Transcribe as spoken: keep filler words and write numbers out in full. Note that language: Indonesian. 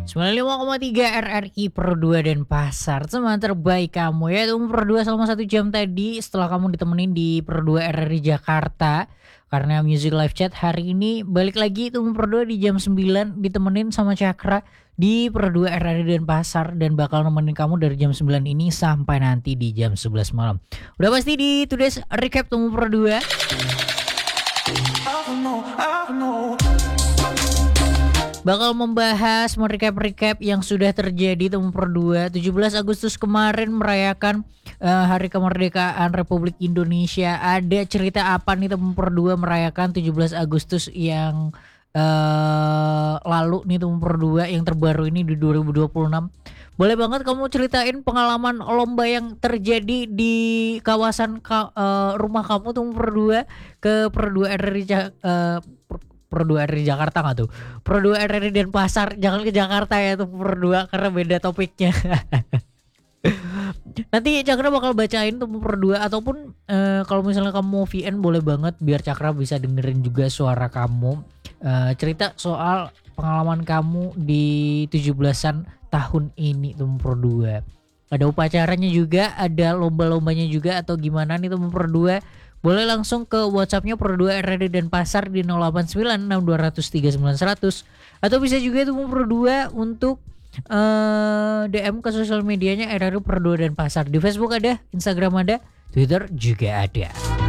sembilan puluh lima koma tiga R R I Pro dua Denpasar, teman terbaik kamu ya. Tunggu Pro dua selama satu jam tadi setelah kamu ditemenin di Pro dua R R I Jakarta. Karena Music Live Chat hari ini balik lagi Tunggu Pro dua di jam sembilan ditemenin sama Cakra di Pro dua R R I Denpasar dan bakal nemenin kamu dari jam sembilan ini sampai nanti di jam sebelas malam. Udah pasti di Today's Recap Tunggu Pro dua. Bakal membahas merecap-recap yang sudah terjadi Temu Pro dua. tujuh belas Agustus kemarin merayakan uh, Hari Kemerdekaan Republik Indonesia. Ada cerita apa nih Temu Pro dua merayakan tujuh belas Agustus yang uh, lalu nih Temu Pro dua yang terbaru ini di dua ribu dua puluh enam. Boleh banget kamu ceritain pengalaman lomba yang terjadi di kawasan ka, uh, rumah kamu Temu Pro dua ke Pro dua R R I uh, Pro dua R R I Jakarta nggak tuh? Pro dua R R I Denpasar, jangan ke Jakarta ya tuh Pro dua karena beda topiknya. Nanti Cakra bakal bacain tuh Pro dua ataupun uh, kalau misalnya kamu mau V N boleh banget biar Cakra bisa dengerin juga suara kamu. Uh, cerita soal pengalaman kamu di tujuh belasan tahun ini tuh Pro dua. Ada upacaranya juga, ada lomba-lombanya juga atau gimana nih tuh Pro dua? Boleh langsung ke WhatsAppnya Pro dua R R I Denpasar di nol delapan sembilan enam dua nol nol tiga sembilan satu nol nol atau bisa juga itu Pro dua untuk uh, D M ke sosial medianya R R I Pro dua Denpasar. Di Facebook ada, Instagram ada, Twitter juga ada.